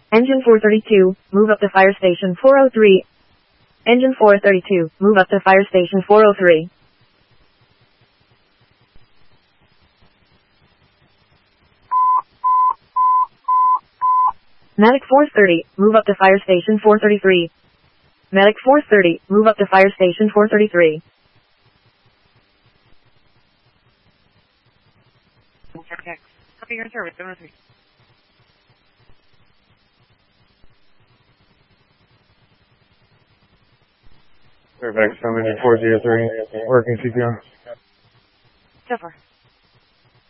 Engine 432, move up to fire station 403. Engine 432, move up to fire station 403. Medic 430, move up to fire station 433. Medic 430, move up to fire station 433. Copy your service, 703. Fairfax, 403, working CPR. So far.